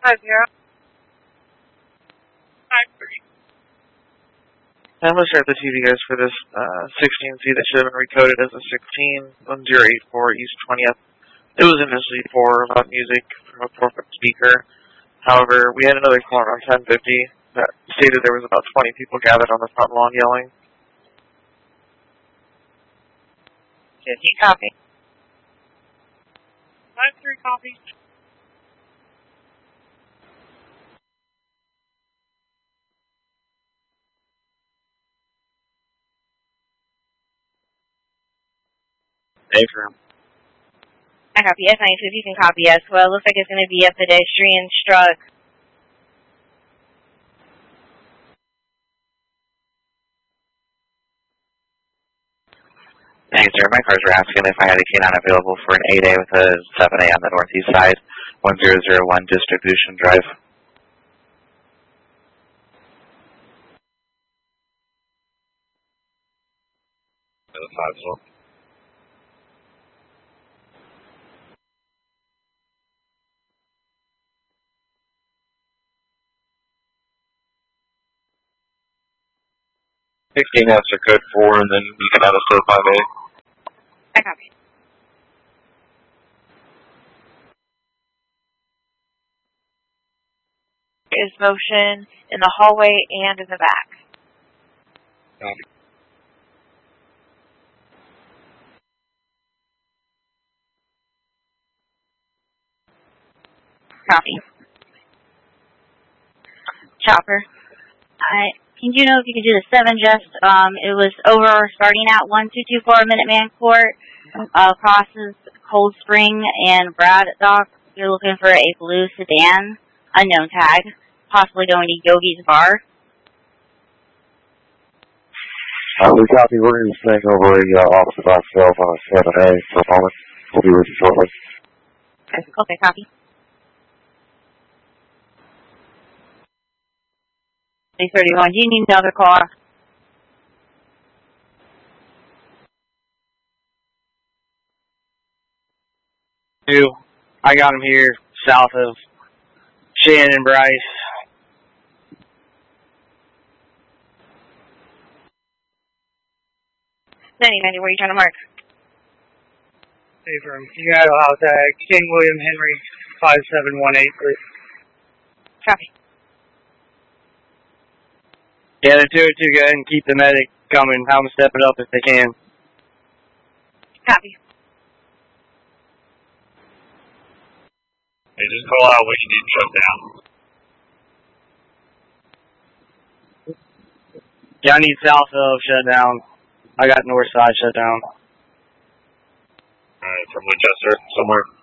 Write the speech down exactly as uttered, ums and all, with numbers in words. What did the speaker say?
Five zero. Five three. I'm going to start the T V guys for this uh, sixteen C that should have been recoded as a sixteen, one zero eight four East twentieth. It was initially for loud music from a four-foot speaker. However, we had another call around ten fifty that stated there was about twenty people gathered on the front lawn yelling. fifty copy. five three copy. Affirm. I copy S ninety-two, if you can copy as well. Looks like it's going to be a pedestrian struck. Hey, sir, my cars were asking if I had a K nine available for an eight A with a seven A on the northeast side, one zero zero one Distribution Drive. sixteen after code four, and then you can add a still five A. I copy. Is motion in the hallway and in the back. Copy. Copy. Chopper. I, can you know if you could do the seven just, um, it was over starting at one two two four Minuteman Court, uh, crosses Cold Spring and Braddock. You're looking for a blue sedan, unknown tag, possibly going to Yogi's Bar. Uh, we copy. We're going to be staying over a uh, opposite by itself on a seven A for a moment. We'll be with you shortly. Okay, copy. three thirty-one, do you need another car? Two. I got him here south of Shannon and Bryce. ninety ninety, where are you trying to mark? Affirm. You got a house tag. King William Henry, five seven one eight, please. Copy. Yeah, they're doing too good, and keep the medic coming. Have them step it up if they can. Copy. Hey, just call out what you need shut down. Yeah, I need south of shut down. I got north side shut down. Alright, from Winchester, somewhere.